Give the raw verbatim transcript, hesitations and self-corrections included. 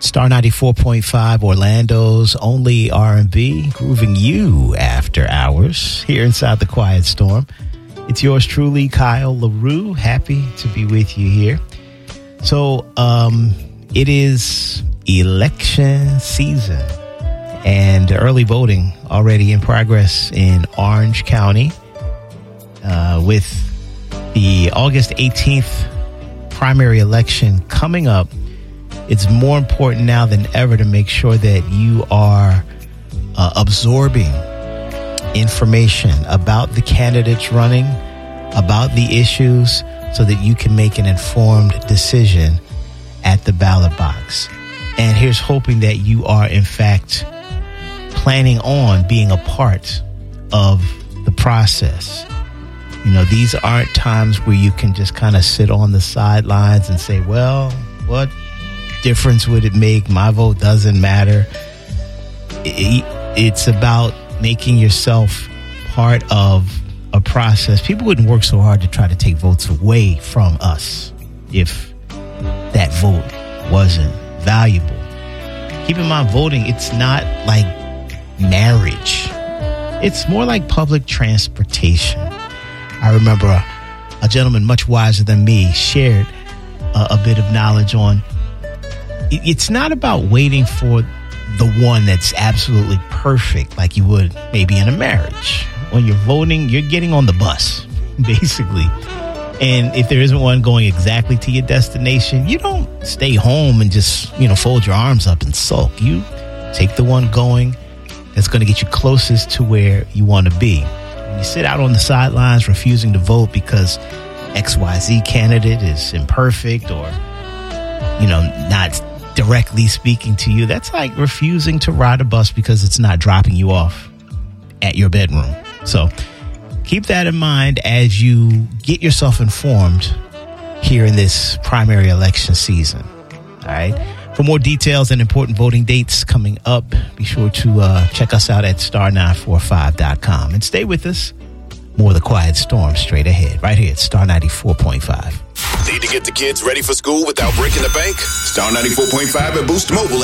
Star ninety-four point five, Orlando's only R and B, grooving you after hours here inside the Quiet Storm. It's yours truly, Kyle LaRue. Happy to be with you here. So, um, it is election season and early voting already in progress in Orange County, uh, with the August eighteenth primary election coming up. It's more important now than ever to make sure that you are uh, absorbing information about the candidates running, about the issues, so that you can make an informed decision at the ballot box. And here's hoping that you are, in fact, planning on being a part of the process. You know, these aren't times where you can just kind of sit on the sidelines and say, well, what difference would it make? My vote doesn't matter. It's about making yourself part of a process. People wouldn't work so hard to try to take votes away from us if that vote wasn't valuable. Keep in mind, voting, it's not like marriage. It's more like public transportation. I remember a, a gentleman much wiser than me shared a, a bit of knowledge on it's not about waiting for the one that's absolutely perfect like you would maybe in a marriage. When you're voting, you're getting on the bus, basically. And if there isn't one going exactly to your destination, you don't stay home and just, you know, fold your arms up and sulk. You take the one going that's going to get you closest to where you want to be. When you sit out on the sidelines refusing to vote because X Y Z candidate is imperfect or, you know, not directly speaking to you, that's like refusing to ride a bus because it's not dropping you off at your bedroom. So keep that in mind as you get yourself informed here in this primary election season. All right. For more details and important voting dates coming up, be sure to uh, check us out at star nine four five dot com and stay with us. More of the Quiet Storm straight ahead, right here at Star ninety-four point five. Need to get the kids ready for school without breaking the bank? Star ninety-four point five and Boost Mobile